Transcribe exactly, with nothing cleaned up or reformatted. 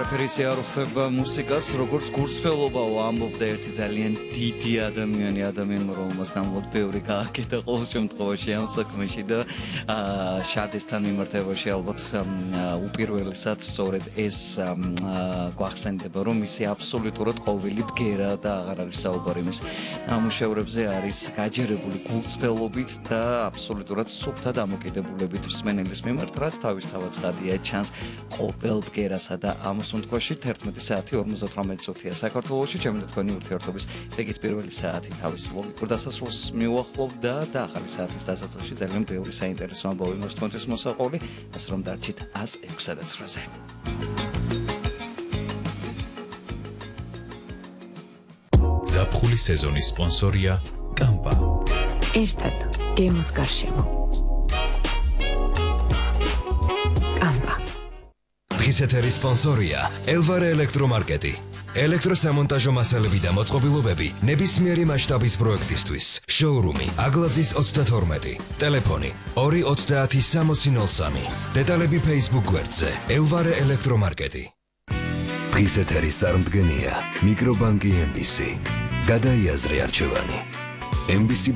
არაფერი არ ხდება მუსიკას, როგორც გურცფელობაო ამბობდა ერთი ძალიან დიდი ადამიანი, ადამიანმა, რომელმაც ნამდვილად ბევრი გააკეთა ყოველ შემთხვევაში ამ საქმეში და შადესთან მიმართებაში ალბათ უპირველესად სწორედ ეს გვახსენდება, რომ ისი აბსოლუტურად ყოველი ბგერა და აღარ არის საუბარი მის ნამუშევრებზე, არის გაჯერებული გულწრფელობით და აბსოლუტურად სუფთა დამოკიდებულებით მსმენელის მიმართ, რაც თავისთავად ცხადია ჩანს ყოველ ბგერასა და ამ შემთხვევაში თერთმეტი საათი ორმოცდათვრამეტი წუთია საქართველოში. ჩემი და თქვენი ურთიერთობის ეგეთ პირველი საათი თავის ლოგიკურ დასასრულს მიუახლოვდა და ახალი საათის დასაწყისში ძალიან ბევრი საინტერესო ამბავი მოხდა თქვენთვის მოსაყოლი, ასე რომ დარჩით ას ექვსსა და ცხრაზე. ზაფხული სეზონის სპონსორია კამპა. ერთად გემოს გარშემო. კამპა. დღის ეთერის სპონსორია ელვარე ელექტრომარკეტი. ელექტროსამონტაჟო მასალები და მოწყობილობები ნებისმიერი მასშტაბის პროექტისთვის. შოურუმი აგლაძის ოცდათორმეტი. ტელეფონი ორი ოცდაათი სამოცი ნოლ სამი. დეტალები Facebook გვერდზე ელვარე ელექტრომარკეტი. დღის ეთერის წარმდგენია მიკრობანკი ემ ბი სი. გადაიაზრე არჩევანი. ემ ბი სი